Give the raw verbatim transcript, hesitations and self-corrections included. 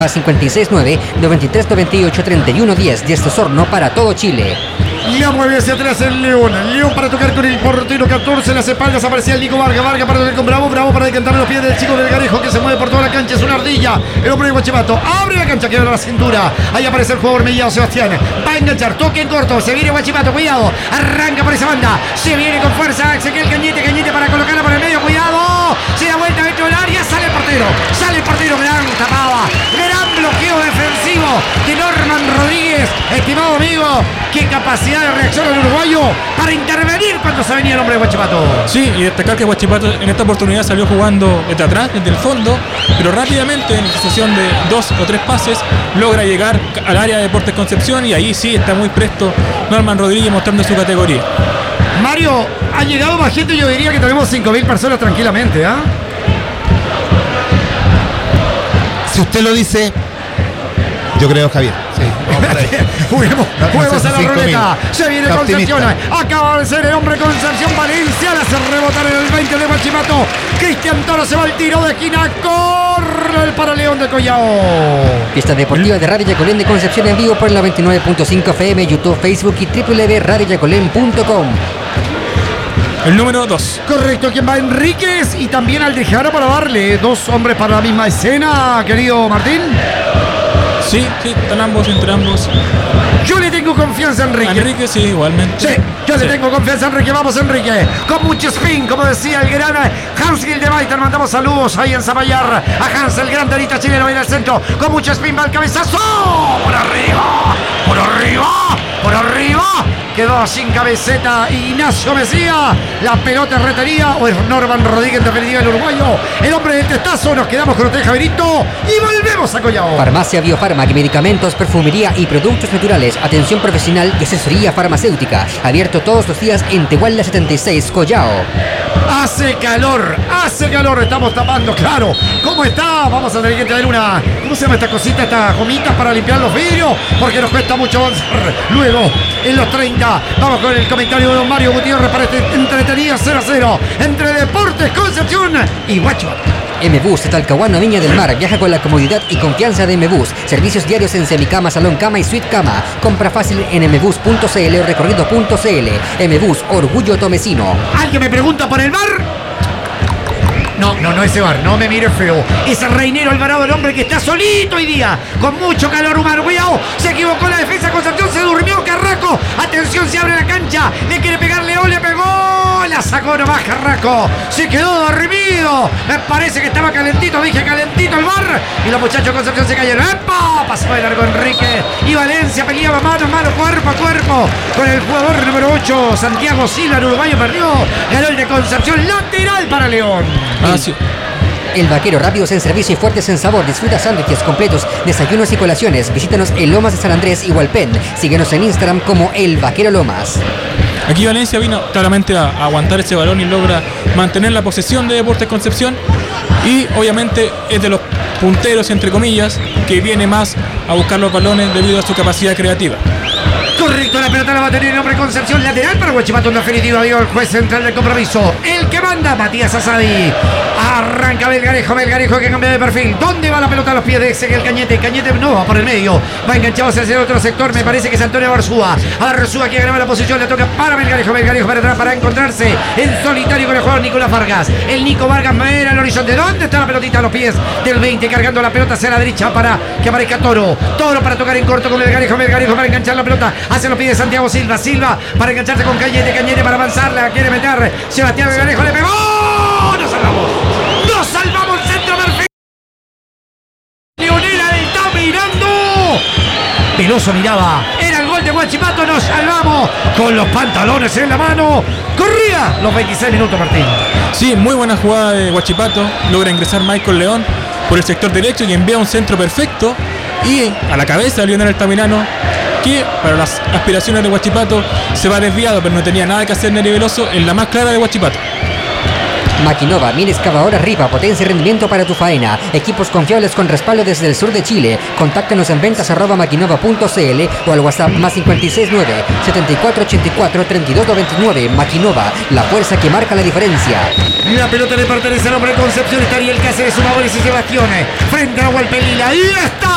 cincuenta y seis nueve, noventa y tres noventa y ocho, treinta y uno diez. Diez Osorno para todo Chile. La mueve hacia atrás el León. El León para tocar con el portero catorce. Las espaldas aparecía el Nico Vargas. Vargas para tocar con Bravo. Bravo para decantar los pies del chico Melgarejo que se mueve por toda la cancha. Es una ardilla. El hombre de Huachipato abre la cancha, queda la cintura. Ahí aparece el jugador Mellado Sebastián. Va a enganchar. Toque en corto. Se viene Huachipato. Cuidado. Arranca por esa banda. Se viene con fuerza. Se queda el Cañete. Cañete para colocarla por el medio. Cuidado. Se da vuelta dentro del área. Sale el portero. Sale el portero. Gran tapada. Gran bloqueo defensivo de Norman Rodríguez. Estimado amigo, qué capacidad de reacción del uruguayo para intervenir cuando se venía el hombre de Huachipato. Sí, y destacar que Huachipato en esta oportunidad salió jugando desde atrás, desde el fondo, pero rápidamente en sucesión de dos o tres pases logra llegar al área de Deportes Concepción y ahí sí está muy presto Norman Rodríguez mostrando su categoría. Mario, ha llegado más gente, yo diría que tenemos cinco mil personas tranquilamente, ¿ah? ¿eh? Si usted lo dice, yo creo, Javier. Sí, juguemos, no, no juguemos sé a la si ruleta. Se viene Está Concepción. optimista. Acaba de ser el hombre Concepción Valencia. La hace rebotar en el veinte de Huachipato. Cristian Toro se va al tiro de esquina. Corre el para León de Collao. Fiesta deportiva de Radio Yacolén de Concepción en vivo por el noventa y nueve punto cinco F M, YouTube, Facebook y w w w punto radio yacolén punto com. El número dos. Correcto, quien va Enríquez y también Aldejara para darle dos hombres para la misma escena, querido Martín. Sí, sí, están ambos, entre ambos. Yo le tengo confianza a Enrique. Enrique sí, igualmente. Sí, yo Sí. le tengo confianza a Enrique. Vamos, Enrique. Con mucho spin, como decía el gran Hans Gildebaiter. Mandamos saludos ahí en Zapallar. A Hans, el gran tenista chileno ahí en el centro. Con mucho spin va el cabezazo. Por arriba, por arriba, por arriba. Quedó sin cabeceta Ignacio Mesía. La pelota es retenida. O es Norman Rodríguez, en definitiva el uruguayo. El hombre del testazo. Nos quedamos con usted, Javierito. Y volvemos a Collao. Farmacia Biofarma, medicamentos, perfumería y productos naturales. Atención profesional y asesoría farmacéutica. Abierto todos los días en Tehuala setenta y seis, Collao. Hace calor, hace calor, estamos tapando, claro. ¿Cómo está? Vamos a tener que traer una, ¿cómo se llama esta cosita, estas gomitas para limpiar los vidrios? Porque nos cuesta mucho avanzar. Luego, en los treinta, vamos con el comentario de don Mario Gutiérrez para este entretenido cero a cero entre Deportes Concepción y Huachipato. M-Bus de Talcahuano, Viña del Mar. Viaja con la comodidad y confianza de M-Bus. Servicios diarios en semicama, salón cama y suite cama. Compra fácil en m bus punto c l o recorrido punto c l. M-Bus, orgullo tomecino. ¿Alguien me pregunta por el bar? No, no, no ese bar, no me mire feo. Es el Reinero Alvarado, el hombre que está solito hoy día, con mucho calor humano. Cuidado, se equivocó la defensa Concepción, se durmió Carrasco. Atención, se abre la cancha, le quiere pegar León, le pegó, la sacó nomás Carrasco. Se quedó dormido, me parece que estaba calentito, dije calentito el bar. Y los muchachos de Concepción se cayeron. ¡Epa! Pasó de largo Enrique y Valencia peleaba mano a mano, cuerpo a cuerpo con el jugador número ocho, Santiago Silva. El uruguayo perdió, ganó el de Concepción, lateral para León. Ah, sí. El Vaquero, rápidos en servicio y fuertes en sabor. Disfruta sándwiches completos, desayunos y colaciones. Visítanos en Lomas de San Andrés y Hualpén. Síguenos en Instagram como El Vaquero Lomas. Aquí Valencia vino claramente a, a aguantar ese balón y logra mantener la posesión de Deportes Concepción. Y obviamente es de los punteros, entre comillas, que viene más a buscar los balones debido a su capacidad creativa. Correcto, la pelota la va a tener el hombre Concepción, lateral para Huachipato en definitiva, dio el juez central del compromiso. El que manda, Matías Asadi. Arranca Melgarejo, Melgarejo que cambia de perfil. ¿Dónde va la pelota a los pies de ese el Cañete? Cañete no va por el medio, va enganchado hacia el otro sector, me parece que es Antonio Barzúa. Barzúa que graba la posición, le toca para Melgarejo, Melgarejo para atrás para encontrarse en solitario con el jugador Nicolás Vargas. El Nico Vargas mira el horizonte. ¿Dónde está la pelotita a los pies del veinte? Cargando la pelota hacia la derecha para que aparezca Toro. Toro para tocar en corto con Melgarejo, Melgarejo para enganchar la pelota hacia los pies de Santiago Silva. Silva para engancharse con Cañete, Cañete para avanzar, la quiere meter. Sebastián Melgarejo le pegó. ¡Nos salvamos! ¡Nos salvamos! Centro perfecto. Leonela está mirando. Peloso miraba. Era el gol de Huachipato. Nos salvamos con los pantalones en la mano. Corría los veintiséis minutos, Martín. Sí, muy buena jugada de Huachipato. Logra ingresar Michael León por el sector derecho y envía un centro perfecto. Y a la cabeza de Lionel Altamirano, que para las aspiraciones de Huachipato se va desviado, pero no tenía nada que hacer Neri Veloso en la más clara de Huachipato. Maquinova, mini excavadora Riva, potencia y rendimiento para tu faena. Equipos confiables con respaldo desde el sur de Chile. Contáctanos en ventas arroba maquinova punto c l o al WhatsApp más cincuenta y seis nueve, setenta y cuatro ochenta y cuatro, treinta y dos noventa y nueve. Maquinova, la fuerza que marca la diferencia. La pelota le pertenece al hombre de Concepción. Estaría el Cáceres, Sumadores y Sebastián frente a la Hualpelila. ¡Y está!